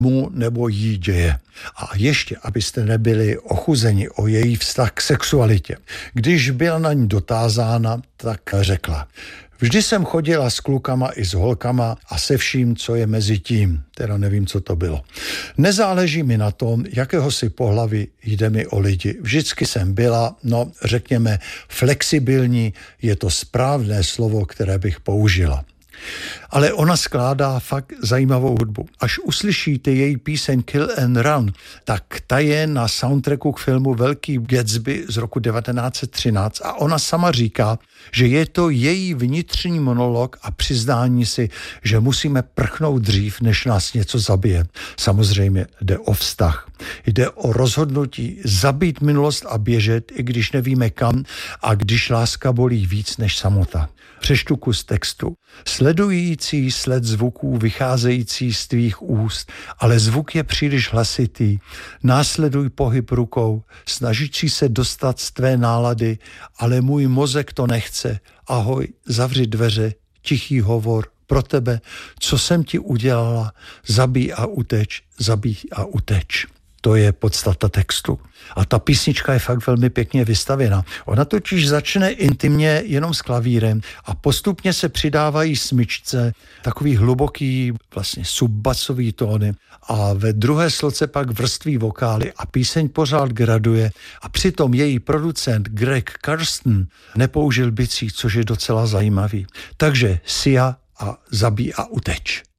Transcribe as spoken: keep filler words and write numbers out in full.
mu nebo jí děje. A ještě, abyste nebyli ochuzeni o její vztah k sexualitě. Když byla na ní dotázána, tak řekla: vždy jsem chodila s klukama i s holkama a se vším, co je mezi tím. Teda nevím, co to bylo. Nezáleží mi na tom, jakého si pohlaví, jde mi o lidi. Vždycky jsem byla, no řekněme, flexibilní, je to správné slovo, které bych použila. Ale ona skládá fakt zajímavou hudbu. Až uslyšíte její píseň Kill and Run, tak ta je na soundtracku k filmu Velký Gatsby z roku devatenáct set třináct a ona sama říká, že je to její vnitřní monolog a přiznání si, že musíme prchnout dřív, než nás něco zabije. Samozřejmě jde o vztah. Jde o rozhodnutí zabít minulost a běžet, i když nevíme kam a když láska bolí víc než samota. Přečtu kus textu. Sledující sled zvuků vycházející z tvých úst, ale zvuk je příliš hlasitý. Následuj pohyb rukou, snažící se dostat z tvé nálady, ale můj mozek to nechce. Ahoj, zavři dveře, tichý hovor pro tebe. Co jsem ti udělala? Zabij a uteč, zabij a uteč. To je podstata textu. A ta písnička je fakt velmi pěkně vystavěna. Ona totiž začne intimně jenom s klavírem a postupně se přidávají smyčce, takový hluboký vlastně subbasový tóny a ve druhé sloce pak vrství vokály a píseň pořád graduje a přitom její producent Greg Kurstin nepoužil bicí, což je docela zajímavý. Takže Sia a Zabij a uteč.